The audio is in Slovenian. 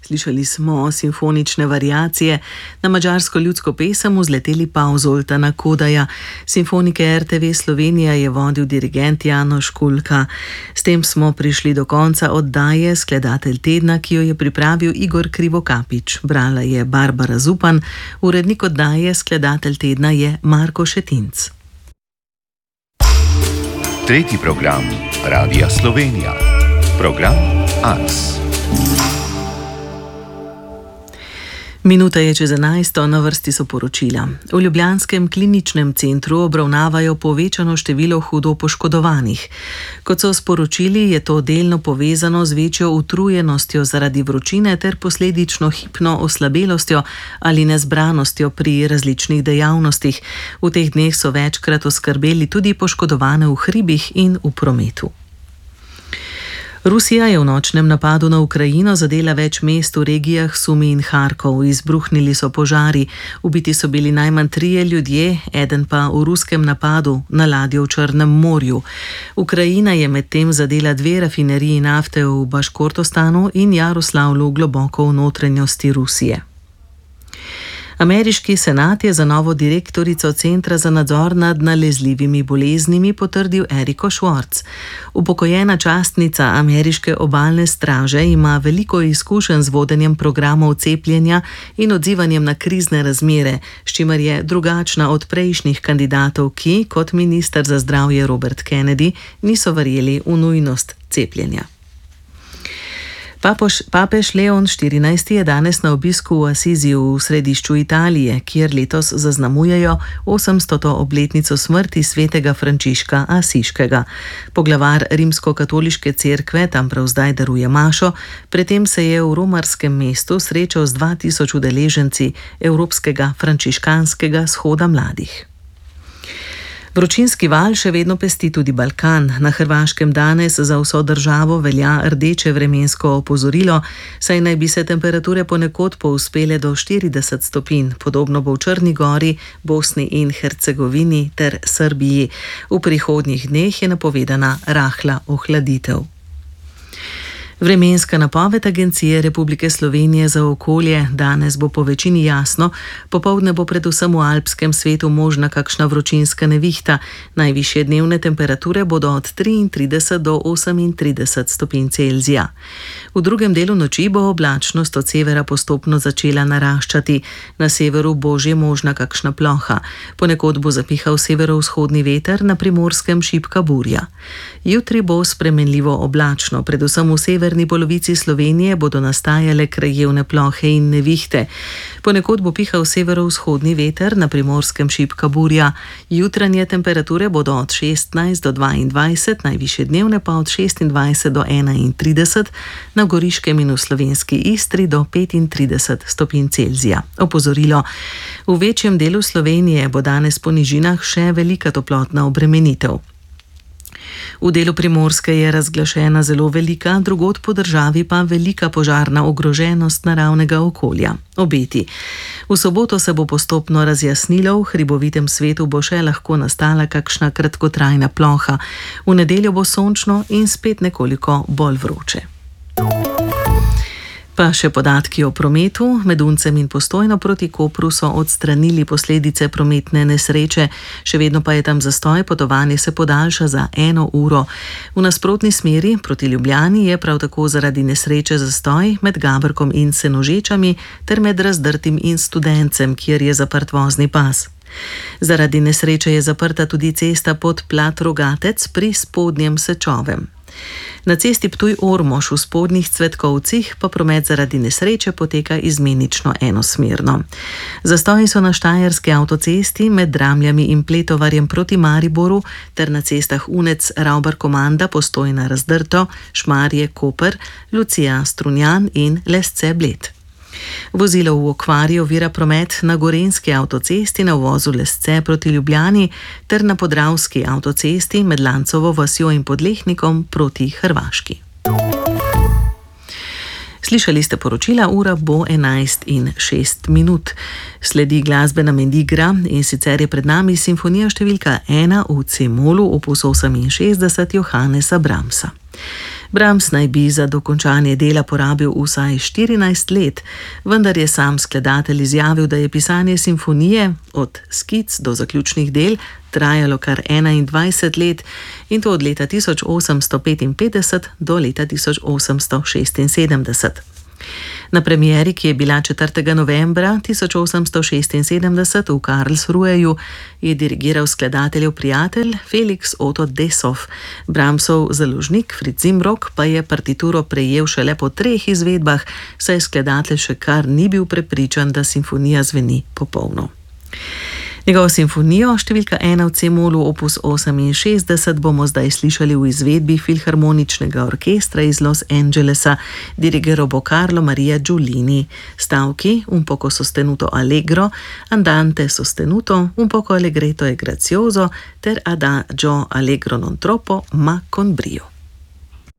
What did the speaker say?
Slišali smo simfonične variacije na madžarsko ljudsko pesem Vzleteli pav Zoltana Kodaja. Simfonike RTV Slovenija je vodil dirigent Janoš Kulka. S tem smo prišli do konca oddaje Skladatelj tedna, ki jo je pripravil Igor Krivokapič. Brala je Barbara Zupan, urednik oddaje Skladatelj tedna je Marko Šetinc. Tretji program Radia Slovenija. Program ANS. Minuta je čez 11, na vrsti so poročila. V ljubljanskem kliničnem centru obravnavajo povečano število hudo poškodovanih. Kot so sporočili, je to delno povezano z večjo utrujenostjo zaradi vročine ter posledično hipno oslabelostjo ali nezbranostjo pri različnih dejavnostih. V teh dneh so večkrat oskrbeli tudi poškodovane v hribih in v prometu. Rusija je v nočnem napadu na Ukrajino zadela več mest v regijah Sumi in Harkov. Izbruhnili so požari, ubiti so bili najmanj 3 ljudje, eden pa v ruskem napadu na ladjo v Črnem morju. Ukrajina je medtem zadela 2 rafineriji nafte v Baškortostanu in Jaroslavlu globoko v notranjosti Rusije. Ameriški senat je za novo direktorico Centra za nadzor nad nalezljivimi boleznimi potrdil Eriko Schwartz. Upokojena častnica ameriške obalne straže ima veliko izkušenj z vodenjem programov cepljenja in odzivanjem na krizne razmere, s čimer je drugačna od prejšnjih kandidatov, ki, kot minister za zdravje Robert Kennedy, niso verjeli v nujnost cepljenja. Papež Leon XIV je danes na obisku v Asiziju v središču Italije, kjer letos zaznamujejo 800. obletnico smrti svetega Frančiška Asiškega. Poglavar rimsko-katoliške cerkve tam prav zdaj daruje mašo, predtem se je v romarskem mestu srečal z 2000 udeleženci Evropskega frančiškanskega shoda mladih. Vročinski val še vedno pesti tudi Balkan. Na Hrvaškem danes za vso državo velja rdeče vremensko opozorilo, saj naj bi se temperature ponekod povzpele do 40 stopinj. Podobno bo v Črni gori, Bosni in Hercegovini ter Srbiji. V prihodnjih dneh je napovedana rahla ohladitev. Vremenska napoved Agencije Republike Slovenije za okolje: danes bo po večini jasno, popoldne bo predvsem v alpskem svetu možna kakšna vročinska nevihta. Najvišje dnevne temperature bodo od 33 do 38 stopinj Celzija. V drugem delu noči bo oblačnost od severa postopno začela naraščati. Na severu bo že možna kakšna ploha. Ponekod bo zapihal severovzhodni veter, na Primorskem šibka burja. Jutri bo spremenljivo oblačno, predvsem v severni polovici Slovenije bodo nastajale krajevne plohe in nevihte. Ponekod bo pihal severovzhodni veter, na Primorskem šibka burja. Jutranje temperature bodo od 16 do 22, najvišje dnevne pa od 26 do 31, na Goriškem in v slovenski Istri do 35 stopinj Celzija. Opozorilo: v večjem delu Slovenije bo danes po nižinah še velika toplotna obremenitev. V delu Primorske je razglašena zelo velika, drugod po državi pa velika požarna ogroženost naravnega okolja. Obeti: v soboto se bo postopno razjasnilo, v hribovitem svetu bo še lahko nastala kakšna kratkotrajna ploha. V nedeljo bo sončno in spet nekoliko bolj vroče. Pa še podatki o prometu. Med Uncem in Postojno proti Kopru so odstranili posledice prometne nesreče, še vedno pa je tam zastoj, potovanje se podaljša za 1 uro. V nasprotni smeri proti Ljubljani je prav tako zaradi nesreče zastoj med Gaberkom in Senožečami ter med Razdrtim in Studencem, kjer je zaprt vozni pas. Zaradi nesreče je zaprta tudi cesta pod Plat Rogatec pri Spodnjem Sečovem. Na cesti Ptuj-Ormož v Spodnjih Cvetkovcih pa promet zaradi nesreče poteka izmenično enosmerno. Zastoji so na štajerski avtocesti med Dramljami in Pletovarjem proti Mariboru ter na cestah Unec-Ravbar-Komanda, Postojna-Razdrto, Šmarje-Koper, Lucija-Strunjan in Lesce-Bled. Vozilo v okvari ovira promet na gorenjski avtocesti na uvozu Lesce proti Ljubljani ter na podravski avtocesti med Lancovo vasjo in Podlehnikom proti Hrvaški. Slišali ste poročila, ura bo 11:06. Sledi glasbena mendigra in sicer je pred nami simfonija številka 1 v C-molu opus 68 Johannesa Brahmsa. Brahms naj bi za dokončanje dela porabil vsaj 14 let, vendar je sam skladatelj izjavil, da je pisanje simfonije od skic do zaključnih del trajalo kar 21 let, in to od leta 1855 do leta 1876. Na premieri, ki je bila 4. novembra 1876 v Karlsruheju, je dirigiral skladateljev prijatelj Felix Otto Dessau. Brahmsov založnik Fritz Zimrock pa je partituro prejel šele po 3 izvedbah, saj skladatelj še kar ni bil prepričan, da simfonija zveni popolno. Njegovo simfonijo številka 1 v C-molu opus 68 bomo zdaj slišali v izvedbi Filharmoničnega orkestra iz Los Angelesa, dirigiral bo Carlo Maria Giulini. Stavki un poco sostenuto allegro, andante sostenuto, un poco allegretto e grazioso ter adagio allegro non troppo ma con brio.